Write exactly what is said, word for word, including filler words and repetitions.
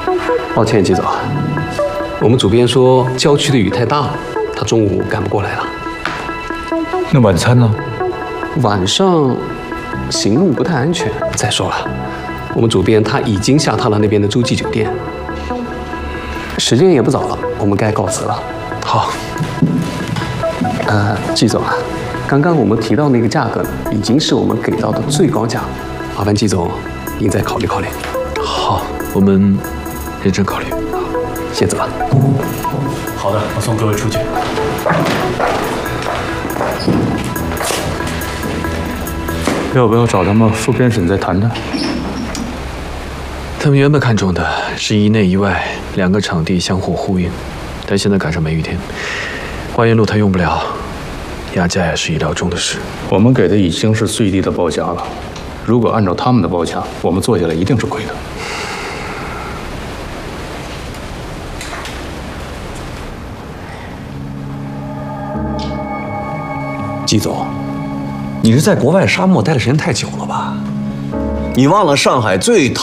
抱歉，季总，我们主编说郊区的雨太大了，他中午赶不过来了。 那晚餐呢？ 晚上行路不太安全。再说了，我们主编他已经下榻了那边的洲际酒店。时间也不早了，我们该告辞了。 好。 呃，季总啊，刚刚我们提到那个价格呢，已经是我们给到的最高价了，麻烦季总您再考虑考虑。 好，我们认真考虑。 先走了。 好的，我送各位出去。 要不要找他们副编审再谈谈？ 他们原本看中的是一内一外两个场地相互呼应，但现在赶上梅雨天，花园露台用不了，压价也是意料中的事。 我们给的已经是最低的报价了，如果按照他们的报价，我们做下来一定是亏的。 季总，你是在国外沙漠待的时间太久了吧？你忘了上海最讨